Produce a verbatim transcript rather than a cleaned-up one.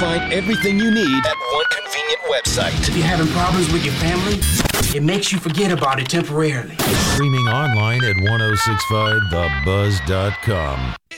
find everything you need at one convenient website. If you're having problems with your family, it makes you forget about it temporarily. Streaming online at ten sixty-five the buzz dot com.